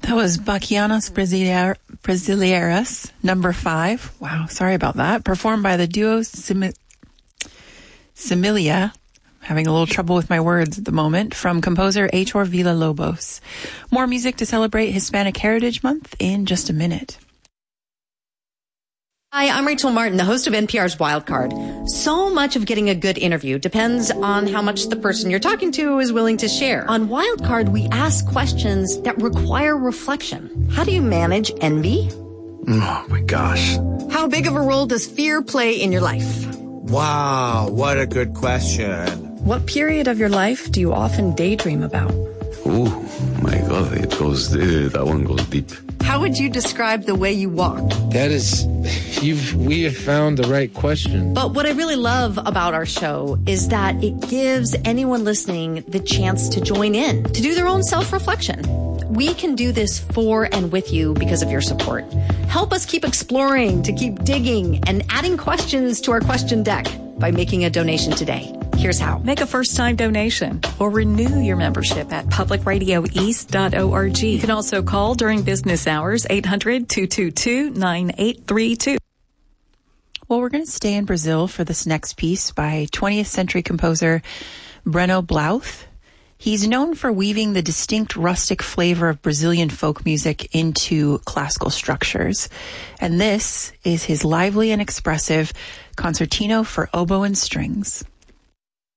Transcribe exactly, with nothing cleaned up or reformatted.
That was Bachianos Brasileir- Brasileiras, number five. Wow, sorry about that. Performed by the duo Sim- Similia. Having a little trouble with my words at the moment. From composer Heitor Villa-Lobos. More music to celebrate Hispanic Heritage Month in just a minute. Hi, I'm Rachel Martin, the host of N P R's Wildcard. So much of getting a good interview depends on how much the person you're talking to is willing to share. On Wildcard, we ask questions that require reflection. How do you manage envy? Oh my gosh. How big of a role does fear play in your life? Wow, what a good question. What period of your life do you often daydream about? Oh my God, it goes, uh, that one goes deep. How would you describe the way you walk? That is, you've, we have found the right question. But what I really love about our show is that it gives anyone listening the chance to join in, to do their own self-reflection. We can do this for and with you because of your support. Help us keep exploring, to keep digging, and adding questions to our question deck by making a donation today. Here's how. Make a first-time donation or renew your membership at public radio east dot org. You can also call during business hours, eight hundred, two two two, nine eight three two. Well, we're going to stay in Brazil for this next piece by twentieth century composer Breno Blauth. He's known for weaving the distinct rustic flavor of Brazilian folk music into classical structures. And this is his lively and expressive Concertino for Oboe and Strings.